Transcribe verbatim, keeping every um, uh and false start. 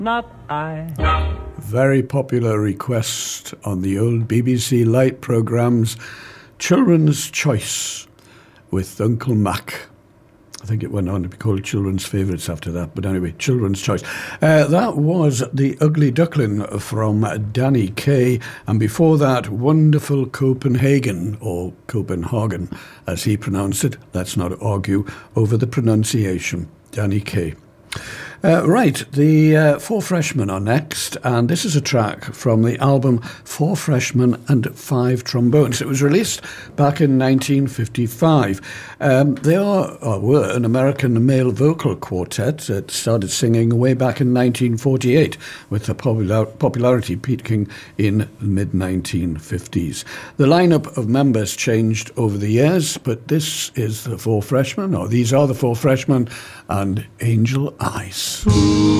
not I. Very popular request on the old B B C Light programmes, Children's Choice with Uncle Mac. I think it went on to be called Children's Favourites after that, but anyway, Children's Choice. Uh, that was The Ugly Duckling from Danny Kaye, and before that, Wonderful Copenhagen, or Copenhagen, as he pronounced it. Let's not argue over the pronunciation. Danny Kaye. Uh, right, the uh, Four Freshmen are next, and this is a track from the album Four Freshmen and Five Trombones. It was released back in nineteen fifty-five. Um, they are, or were, an American male vocal quartet that started singing way back in nineteen forty-eight, with the popular- popularity peaking in the mid nineteen fifties. The lineup of members changed over the years, but this is the Four Freshmen, or these are the Four Freshmen, and Angel Eyes.